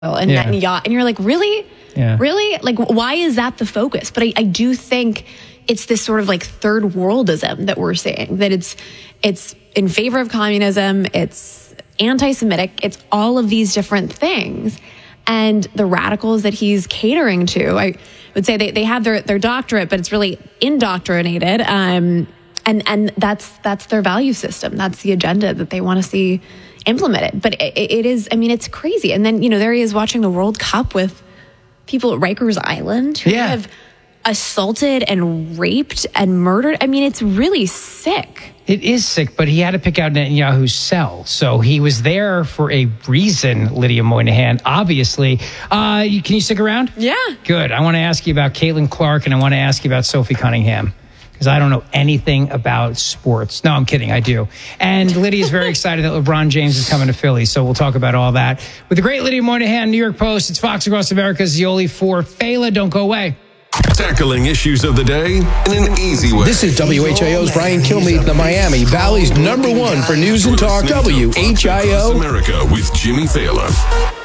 and Netanyahu, and you're like, really? Yeah. Really? Like, why is that the focus? But I do think it's this sort of like third worldism that we're seeing, that it's in favor of communism, it's anti-Semitic, it's all of these different things. And the radicals that he's catering to, I would say they have their doctorate, but it's really indoctrinated. And that's their value system. That's the agenda that they want to see implemented. But it is, I mean, it's crazy. And then, there he is watching the World Cup with people at Rikers Island who have assaulted and raped and murdered. I mean, it's really sick. It is sick, but he had to pick out Netanyahu's cell. So he was there for a reason, Lydia Moynihan, obviously. Can you stick around? Yeah. Good. I want to ask you about Caitlin Clark, and I want to ask you about Sophie Cunningham, because I don't know anything about sports. No, I'm kidding. I do. And Lydia's very excited that LeBron James is coming to Philly, so we'll talk about all that. With the great Lydia Moynihan, New York Post, it's Fox Across America's Zioli for Fela. Don't go away. Tackling issues of the day in an easy way. This is WHIO's Brian Kilmeade, the Miami Valley's #1 for news and talk. WHIO. America with Jimmy Fallon.